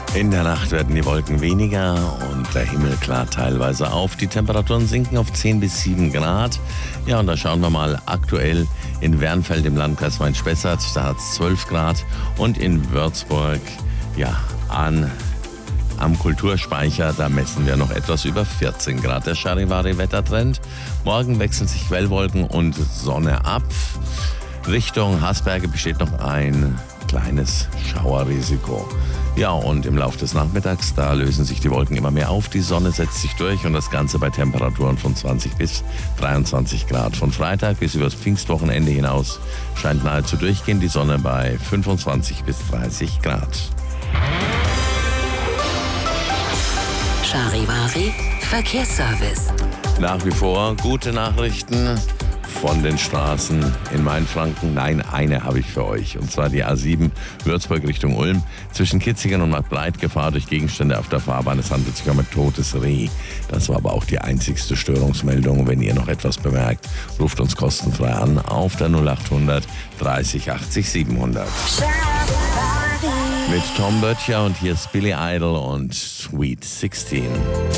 In der Nacht werden die Wolken weniger und der Himmel klart teilweise auf. Die Temperaturen sinken auf 10 bis 7 Grad. Ja, und da schauen wir mal aktuell in Wernfeld im Landkreis Main-Spessart, da hat es 12 Grad. Und in Würzburg, ja, am Kulturspeicher, da messen wir noch etwas über 14 Grad. Der Charivari-Wettertrend. Morgen wechseln sich Quellwolken und Sonne ab. Richtung Hasberge besteht noch ein kleines Schauerrisiko. Ja, und im Laufe des Nachmittags, da lösen sich die Wolken immer mehr auf, die Sonne setzt sich durch und das Ganze bei Temperaturen von 20 bis 23 Grad. Von Freitag bis übers Pfingstwochenende hinaus scheint nahezu durchgehend die Sonne bei 25 bis 30 Grad. Charivari Verkehrsservice. Nach wie vor gute Nachrichten von den Straßen in Mainfranken. Nein, eine habe ich für euch. Und zwar die A7 Würzburg Richtung Ulm. Zwischen Kitzingen und Marktbreit Gefahr durch Gegenstände auf der Fahrbahn. Es handelt sich um ein totes Reh. Das war aber auch die einzigste Störungsmeldung. Wenn ihr noch etwas bemerkt, ruft uns kostenfrei an auf der 0800 30 80 700. Mit Tom Böttcher und hier ist Billy Idol und Sweet 16.